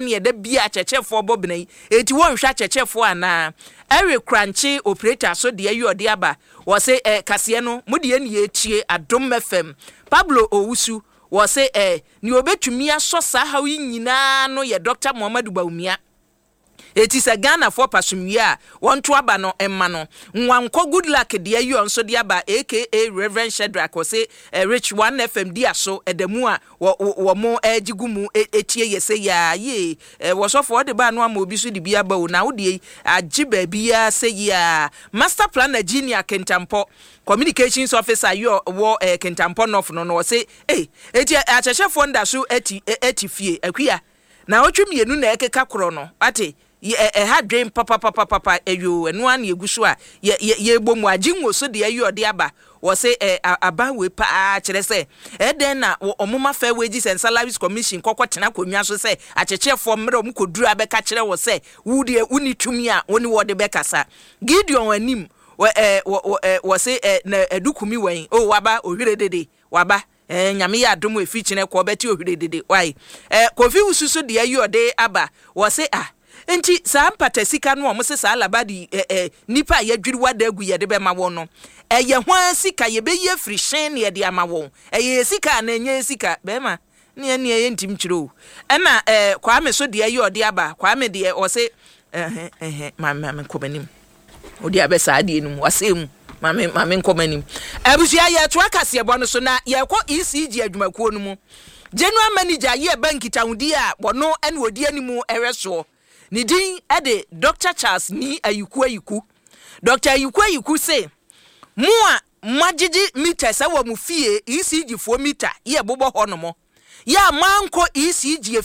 ne da bia chechefo bobna yi enti won hwa chechefo ana Eric Crunchy operator so de ayi ode aba wo se kase no mu de ne etie Adom FM Pablo Owusu wo se ni obetumi aso sa hawo nyina no ye Dr. Muhammadu Bawumia eti se Ghana for pasumwie a won to aba no emma no nwanko good luck de ayi onso de aba aka Reverend Shadrack wo se Rich 1 FM dia so edamu a wo mo agigumu etie yese ya ye wo so for de ba no ama obi so de bia ba o na wo de agi ba bia se ya master planner Junior Kentampo communications officer yo wo Kentampo no say eti achechefo nda so eti fie akua na otwem yenu na ekeka kro no ate ha dream papa eyo enu an yeguso a ye bomu aginwo so de ayo de aba wo say aba we pa kire say den na omuma fair wages and salaries commission kokotena konwa so say achechefo mre omkoduru abeka kire wo say wo de uni tumi a oni wo de bekasa Gideon anim wo say na edukumi wen waba ohire dede waba nyame ya adom efi kine ko beti ohire dede wai Kofi Ususu de ayo de aba wo say enti sa mpata sika no omo se sa alabadi nipa ya dwiri wada agu ye de be ma won no ye hwan sika ye be ye free shen ye de ama won ye sika na enye sika be ma ne ye ntim kiro na Kwame so de ayi ode aba Kwame de o se mama komanim odi abesa ade num wasem mama komanim abusia ye to akase ebo no so na ye ko ECG adwumakuo no mu general manager ye bank tawudi a bono ene odi animu ereso ni din ade Dr. Charles ni ayuku Dr. ayuku say mua majiji meter sa wa mu fie ECG 4 meter ye bobo honomo ya manko ECG